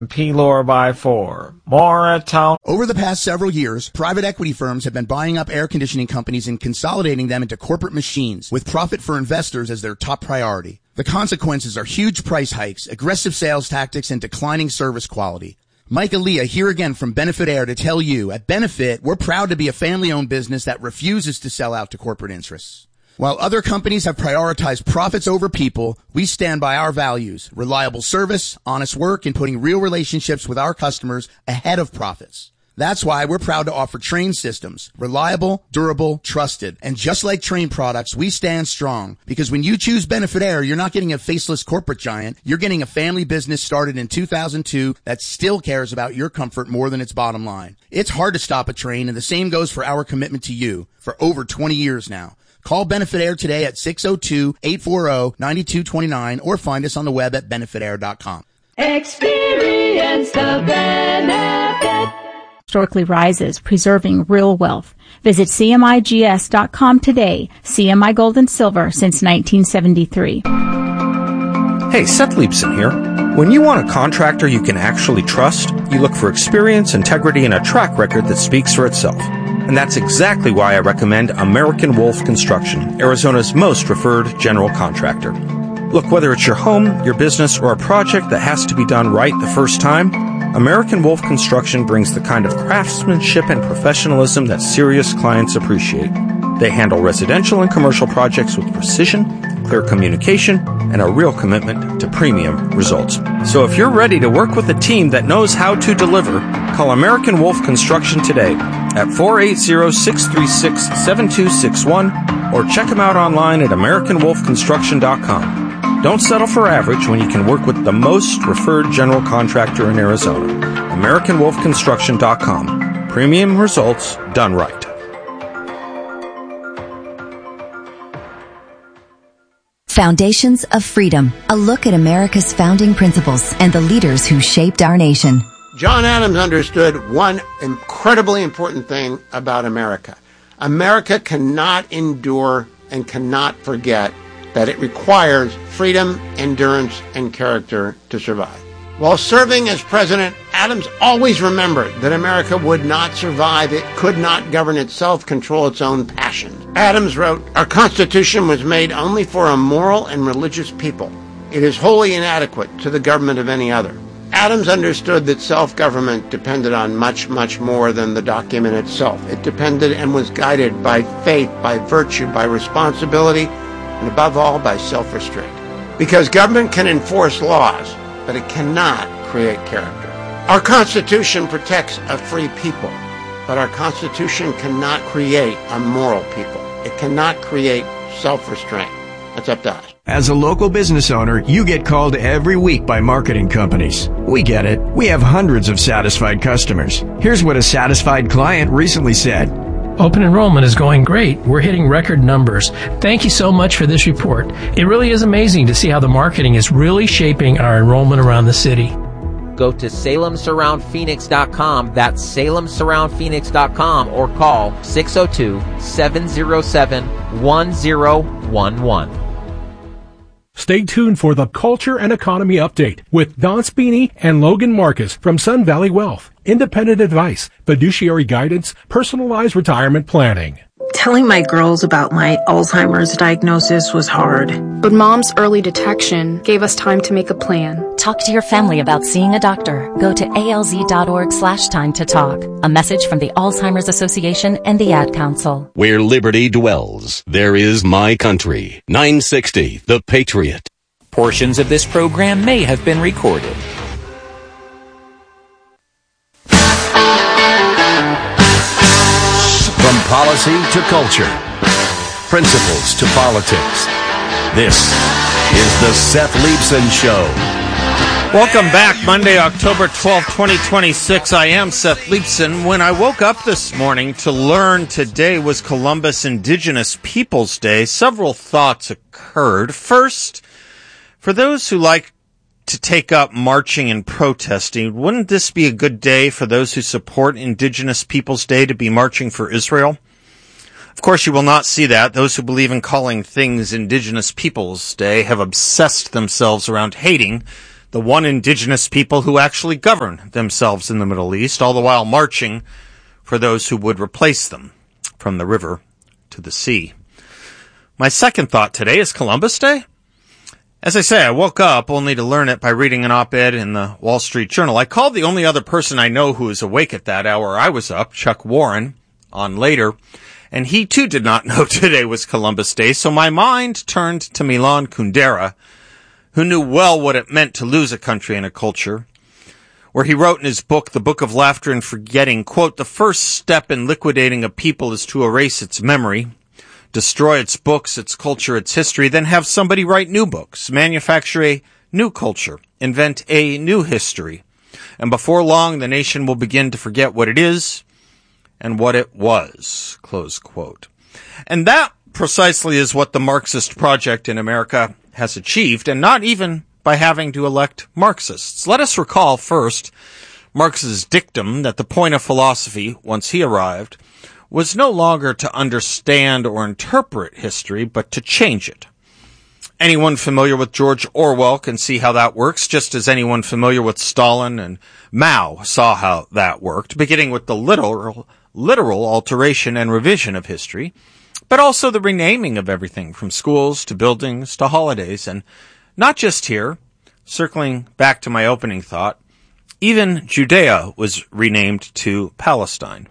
P-Lore by 4. More at town. Over the past several years, private equity firms have been buying up air conditioning companies and consolidating them into corporate machines, with profit for investors as their top priority. The consequences are huge price hikes, aggressive sales tactics, and declining service quality. Mike Aaliyah here again from Benefit Air to tell you, at Benefit, we're proud to be a family-owned business that refuses to sell out to corporate interests. While other companies have prioritized profits over people, we stand by our values: reliable service, honest work, and putting real relationships with our customers ahead of profits. That's why we're proud to offer Trane systems. Reliable, durable, trusted. And just like Trane products, we stand strong. Because when you choose Benefit Air, you're not getting a faceless corporate giant. You're getting a family business started in 2002 that still cares about your comfort more than its bottom line. It's hard to stop a Trane, and the same goes for our commitment to you for over 20 years now. Call Benefit Air today at 602-840-9229 or find us on the web at benefitair.com. Experience the benefit. Historically rises, preserving real wealth. Visit CMIGS.com today. CMI Gold and Silver since 1973. Hey, Seth Leibson here. When you want a contractor you can actually trust, you look for experience, integrity, and a track record that speaks for itself. And that's exactly why I recommend American Wolf Construction, Arizona's most referred general contractor. Look, whether it's your home, your business, or a project that has to be done right the first time, American Wolf Construction brings the kind of craftsmanship and professionalism that serious clients appreciate. They handle residential and commercial projects with precision, clear communication, and a real commitment to premium results. So if you're ready to work with a team that knows how to deliver, call American Wolf Construction today at 480-636-7261 or check them out online at AmericanWolfConstruction.com. Don't settle for average when you can work with the most referred general contractor in Arizona. AmericanWolfConstruction.com. Premium results done right. Foundations of Freedom, a look at America's founding principles and the leaders who shaped our nation. John Adams understood one incredibly important thing about America. America cannot endure and cannot forget that it requires freedom, endurance, and character to survive. While serving as president, Adams always remembered that America would not survive. It could not govern itself, control its own passions. Adams wrote, "Our Constitution was made only for a moral and religious people. It is wholly inadequate to the government of any other." Adams understood that self-government depended on much, much more than the document itself. It depended and was guided by faith, by virtue, by responsibility, and above all, by self-restraint. Because government can enforce laws, but it cannot create character. Our Constitution protects a free people, but our Constitution cannot create a moral people. It cannot create self-restraint. That's up to us. As a local business owner, you get called every week by marketing companies. We get it. We have hundreds of satisfied customers. Here's what a satisfied client recently said. Open enrollment is going great. We're hitting record numbers. Thank you so much for this report. It really is amazing to see how the marketing is really shaping our enrollment around the city. Go to SalemSurroundPhoenix.com. That's SalemSurroundPhoenix.com or call 602-707-1011. Stay tuned for the Culture and Economy Update with Don Spini and Logan Marcus from Sun Valley Wealth. Independent advice, fiduciary guidance, personalized retirement planning. Telling my girls about my Alzheimer's diagnosis was hard. But Mom's early detection gave us time to make a plan. Talk to your family about seeing a doctor. Go to alz.org/time to talk. A message from the Alzheimer's Association and the Ad Council. Where liberty dwells, there is my country. 960, The Patriot. Portions of this program may have been recorded. From policy to culture, principles to politics, this is the Seth Leibson Show. Welcome back, Monday, October 12, 2026. I am Seth Leibson. When I woke up this morning to learn today was Columbus Indigenous Peoples Day, several thoughts occurred. First, for those who like to take up marching and protesting, wouldn't this be a good day for those who support Indigenous Peoples Day to be marching for Israel? Of course, you will not see that. Those who believe in calling things Indigenous Peoples Day have obsessed themselves around hating the one indigenous people who actually govern themselves in the Middle East, all the while marching for those who would replace them from the river to the sea. My second thought today is Columbus Day. As I say, I woke up only to learn it by reading an op-ed in the Wall Street Journal. I called the only other person I know who was awake at that hour I was up, Chuck Warren, on later, and he too did not know today was Columbus Day, so my mind turned to Milan Kundera, who knew well what it meant to lose a country and a culture, where he wrote in his book, The Book of Laughter and Forgetting, quote, "The first step in liquidating a people is to erase its memory, destroy its books, its culture, its history, then have somebody write new books, manufacture a new culture, invent a new history. And before long, the nation will begin to forget what it is and what it was," close quote. And that precisely is what the Marxist project in America has achieved, and not even by having to elect Marxists. Let us recall first Marx's dictum that the point of philosophy, once he arrived, was no longer to understand or interpret history, but to change it. Anyone familiar with George Orwell can see how that works, just as anyone familiar with Stalin and Mao saw how that worked, beginning with the literal alteration and revision of history, but also the renaming of everything from schools to buildings to holidays, and not just here, circling back to my opening thought, even Judea was renamed to Palestine.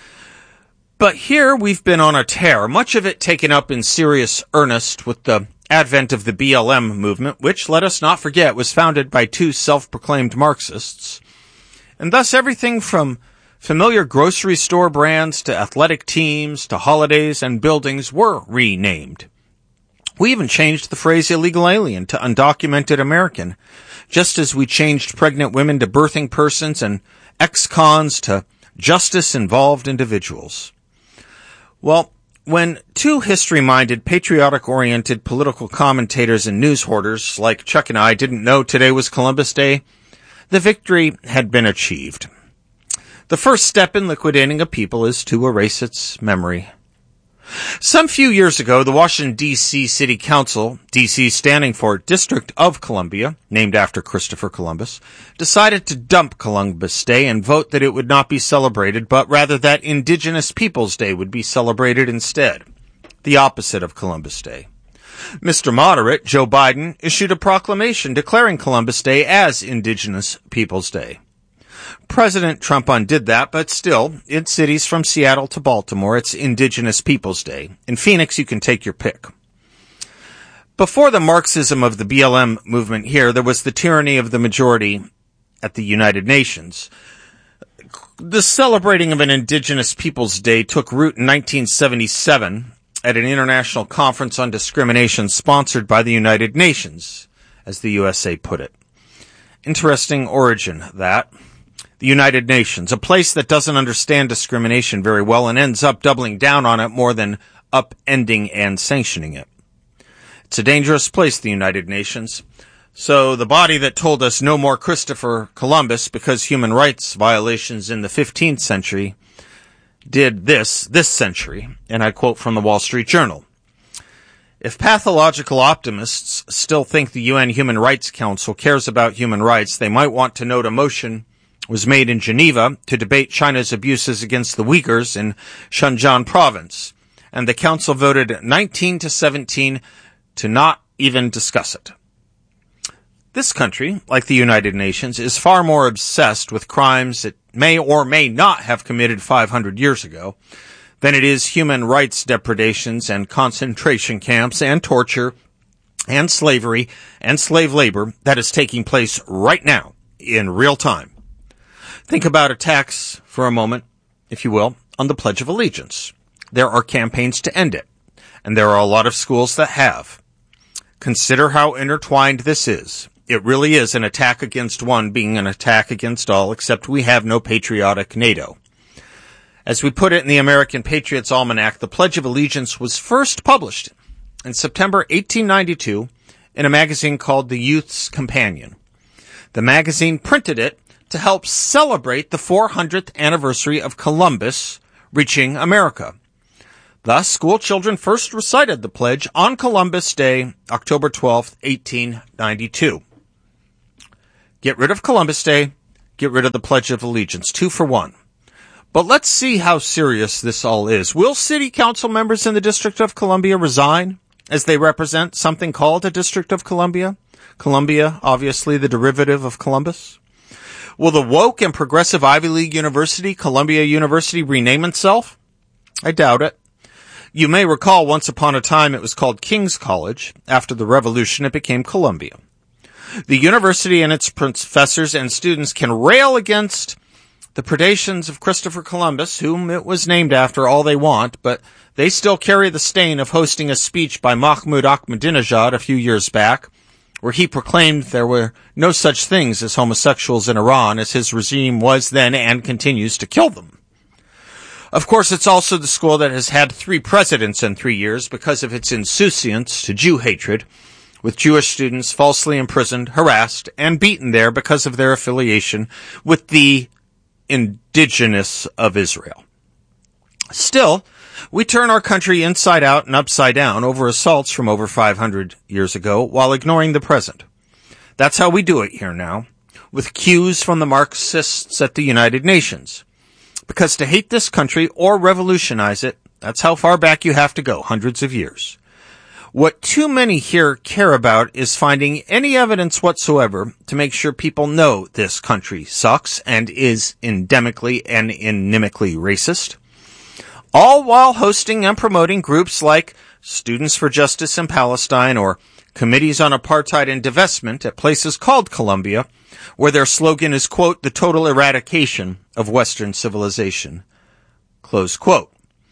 But here we've been on a tear, much of it taken up in serious earnest with the advent of the BLM movement, which, let us not forget, was founded by two self-proclaimed Marxists. And thus everything from familiar grocery store brands to athletic teams to holidays and buildings were renamed. We even changed the phrase illegal alien to undocumented American, just as we changed pregnant women to birthing persons and ex-cons to justice-involved individuals. Well, when two history-minded, patriotic-oriented political commentators and news hoarders like Chuck and I didn't know today was Columbus Day, the victory had been achieved. The first step in liquidating a people is to erase its memory. Some few years ago, the Washington, D.C. City Council, D.C. standing for District of Columbia, named after Christopher Columbus, decided to dump Columbus Day and vote that it would not be celebrated, but rather that Indigenous Peoples Day would be celebrated instead, the opposite of Columbus Day. Mr. Moderate, Joe Biden, issued a proclamation declaring Columbus Day as Indigenous Peoples Day. President Trump undid that, but still, in cities from Seattle to Baltimore, it's Indigenous Peoples Day. In Phoenix, you can take your pick. Before the Marxism of the BLM movement here, there was the tyranny of the majority at the United Nations. The celebrating of an Indigenous Peoples Day took root in 1977 at an international conference on discrimination sponsored by the United Nations, as the USA put it. Interesting origin, that. The United Nations, a place that doesn't understand discrimination very well and ends up doubling down on it more than upending and sanctioning it. It's a dangerous place, the United Nations. So the body that told us no more Christopher Columbus because human rights violations in the 15th century did this century, and I quote from the Wall Street Journal. If pathological optimists still think the UN Human Rights Council cares about human rights, they might want to note a motion was made in Geneva to debate China's abuses against the Uyghurs in Xinjiang province, and the council voted 19-17 to not even discuss it. This country, like the United Nations, is far more obsessed with crimes it may or may not have committed 500 years ago than it is human rights depredations and concentration camps and torture and slavery and slave labor that is taking place right now in real time. Think about attacks for a moment, if you will, on the Pledge of Allegiance. There are campaigns to end it, and there are a lot of schools that have. Consider how intertwined this is. It really is an attack against one being an attack against all, except we have no patriotic NATO. As we put it in the American Patriots Almanac, the Pledge of Allegiance was first published in September 1892 in a magazine called The Youth's Companion. The magazine printed it to help celebrate the 400th anniversary of Columbus reaching America. Thus, school children first recited the pledge on Columbus Day, October 12, 1892. Get rid of Columbus Day, get rid of the Pledge of Allegiance, 2 for 1. But let's see how serious this all is. Will city council members in the District of Columbia resign as they represent something called the District of Columbia? Columbia, obviously the derivative of Columbus. Will the woke and progressive Ivy League university, Columbia University, rename itself? I doubt it. You may recall once upon a time it was called King's College. After the Revolution, it became Columbia. The university and its professors and students can rail against the predations of Christopher Columbus, whom it was named after, all they want, but they still carry the stain of hosting a speech by Mahmoud Ahmadinejad a few years back, where he proclaimed there were no such things as homosexuals in Iran, as his regime was then and continues to kill them. Of course, it's also the school that has had 3 presidents in 3 years because of its insouciance to Jew hatred, with Jewish students falsely imprisoned, harassed, and beaten there because of their affiliation with the indigenous of Israel. Still, we turn our country inside out and upside down over assaults from over 500 years ago while ignoring the present. That's how we do it here now, with cues from the Marxists at the United Nations. Because to hate this country or revolutionize it, that's how far back you have to go, hundreds of years. What too many here care about is finding any evidence whatsoever to make sure people know this country sucks and is endemically and inimically racist, all while hosting and promoting groups like Students for Justice in Palestine or Committees on Apartheid and Divestment at places called Columbia, where their slogan is, quote, the total eradication of Western civilization, close quote.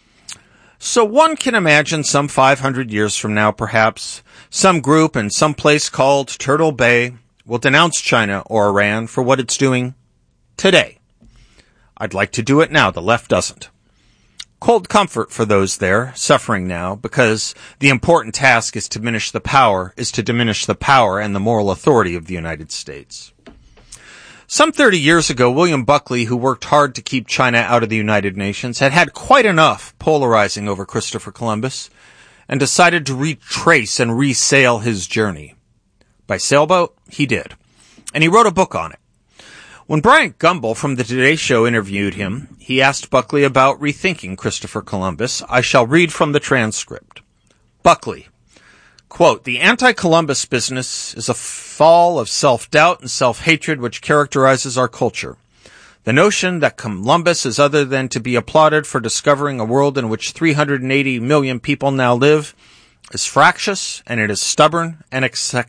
So one can imagine some 500 years from now, perhaps, some group in some place called Turtle Bay will denounce China or Iran for what it's doing today. I'd like to do it now. The left doesn't. Cold comfort for those there suffering now, because the important task is to diminish the power and the moral authority of the United States. Some 30 years ago, William Buckley, who worked hard to keep China out of the United Nations, had had quite enough polarizing over Christopher Columbus and decided to retrace and resail his journey. By sailboat, he did. And he wrote a book on it. When Bryant Gumbel from the Today Show interviewed him, he asked Buckley about rethinking Christopher Columbus. I shall read from the transcript. Buckley, quote, the anti-Columbus business is a fall of self-doubt and self-hatred which characterizes our culture. The notion that Columbus is other than to be applauded for discovering a world in which 380 million people now live is fractious, and it is stubborn and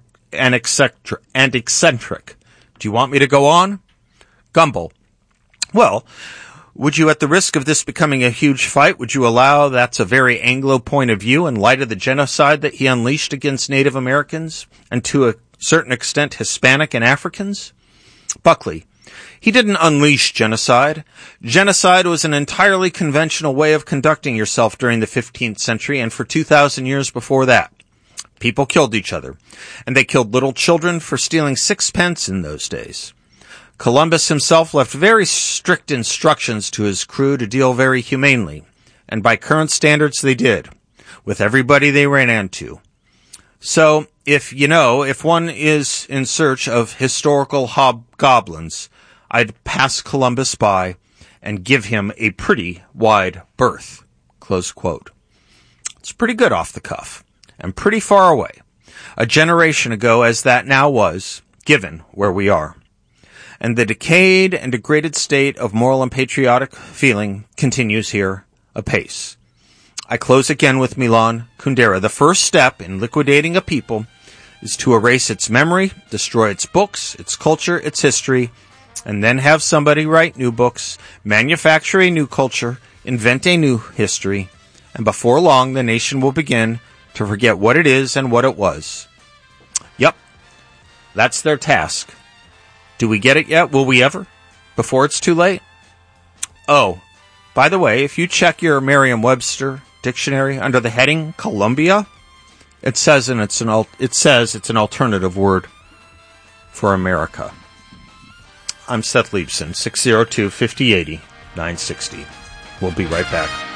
eccentric. Do you want me to go on? Gumbel, well, would you, at the risk of this becoming a huge fight, would you allow that's a very Anglo point of view in light of the genocide that he unleashed against Native Americans and to a certain extent Hispanic and Africans? Buckley, he didn't unleash genocide. Genocide was an entirely conventional way of conducting yourself during the 15th century and for 2,000 years before that. People killed each other, and they killed little children for stealing 6 pence in those days. Columbus himself left very strict instructions to his crew to deal very humanely, and by current standards they did, with everybody they ran into. So, if one is in search of historical hobgoblins, I'd pass Columbus by and give him a pretty wide berth, close quote. It's pretty good off the cuff, and pretty far away, a generation ago as that now was, given where we are. And the decayed and degraded state of moral and patriotic feeling continues here apace. I close again with Milan Kundera. The first step in liquidating a people is to erase its memory, destroy its books, its culture, its history, and then have somebody write new books, manufacture a new culture, invent a new history, and before long the nation will begin to forget what it is and what it was. Yep, that's their task. Do we get it yet? Will we ever? Before it's too late? Oh, by the way, if you check your Merriam-Webster dictionary under the heading Columbia, it says it's an alternative word for America. I'm Seth Leibson, 602-5080-960. We'll be right back.